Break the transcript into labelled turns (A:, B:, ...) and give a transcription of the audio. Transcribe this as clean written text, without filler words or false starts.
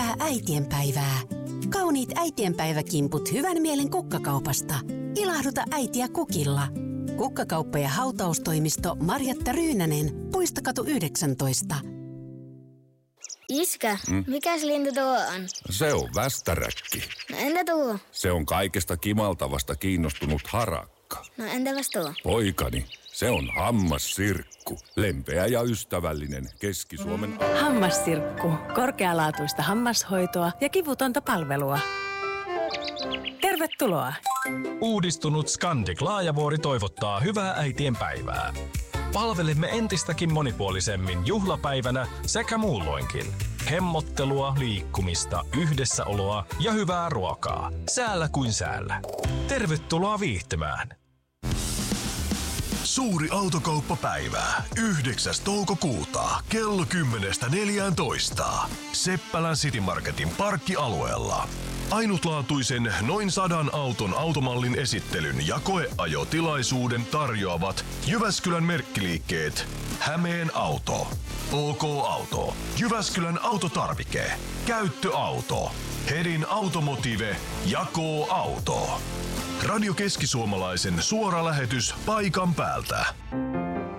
A: hyvää äitienpäivää. Kauniit äitienpäiväkimput hyvän mielen kukkakaupasta. Ilahduta äitiä kukilla. Kukkakauppa ja hautaustoimisto Marjatta Ryynänen, Puistokatu 19.
B: Iskä, mikäs lintu tuo on?
C: Se on västäräkki.
B: No entä tuo?
C: Se on kaikesta kimaltavasta kiinnostunut harakka.
B: No entäpäs tuo?
C: Poikani, se on hammassirkku. Lempeä ja ystävällinen Keski-Suomen...
D: Hammassirkku. Korkealaatuista hammashoitoa ja kivutonta palvelua. Tervetuloa!
E: Uudistunut Scandic Laajavuori toivottaa hyvää äitienpäivää. Palvelemme entistäkin monipuolisemmin juhlapäivänä sekä muulloinkin. Hemmottelua, liikkumista, yhdessäoloa ja hyvää ruokaa. Säällä kuin säällä. Tervetuloa viihtymään!
F: Suuri autokauppapäivä. 9. toukokuuta kello 10.14. Seppälän City Marketin parkkialueella. Ainutlaatuisen noin 100 auton automallin esittelyn ja koeajotilaisuuden tarjoavat Jyväskylän merkkiliikkeet Hämeen Auto, OK Auto, Jyväskylän Autotarvike, Käyttöauto, Hedin Automotive ja K-Auto. Radio Keski-Suomalaisen suora lähetys paikan päältä.